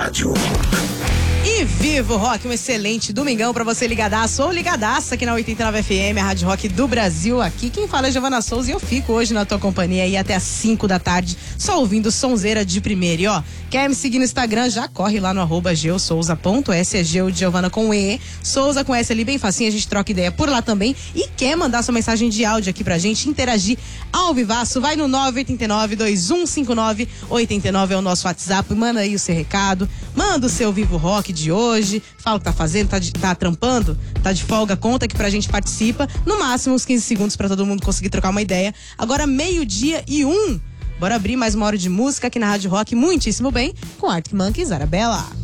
Rádio E viva o rock, um excelente domingão pra você ligadaço ou ligadaça aqui na 89 FM, a Rádio Rock do Brasil. Aqui quem fala é Giovana Souza e eu fico hoje na tua companhia aí até às 5 da tarde, só ouvindo sonzeira de primeira. E ó, quer me seguir no Instagram? Já corre lá no @geosouza.s, é Geo de Giovana com E, Souza com S ali, bem facinho, a gente troca ideia por lá também. E quer mandar sua mensagem de áudio aqui pra gente, interagir ao vivaço, vai no 989-2159-89 é o nosso WhatsApp, manda aí o seu recado, manda o seu Vivo Rock de hoje, fala o que tá fazendo, tá trampando, tá de folga, conta que pra gente participa, no máximo uns 15 segundos pra todo mundo conseguir trocar uma ideia. Agora 12:01, bora abrir mais uma hora de música aqui na Rádio Rock, muitíssimo bem, com Arctic Monkeys, Arabella.